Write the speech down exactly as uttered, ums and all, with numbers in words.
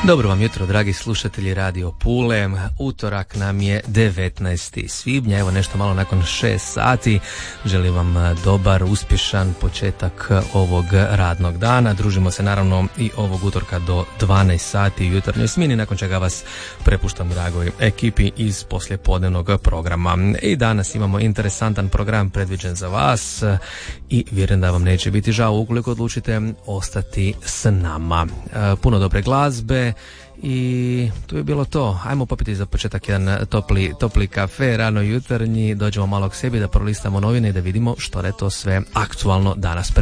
Dobro vam jutro, dragi slušatelji Radio Pule. Utorak nam je devetnaesti svibnja, evo nešto malo nakon šest sati. Želim vam dobar, uspješan početak ovog radnog dana. Družimo se naravno i ovog utorka do dvanaest sati u jutarnjoj smjeni, nakon čega vas prepuštam dragoj ekipi iz poslijepodnevnog programa. I danas imamo interesantan program predviđen za vas i vjerujem da vam neće biti žao ukoliko odlučite ostati s nama. Puno dobre glazbe i tu je bilo to. Ajmo popiti za početak jedan topli, topli kafe, rano jutarnji, dođemo malo k sebi da prolistamo novine i da vidimo što je to sve aktualno danas.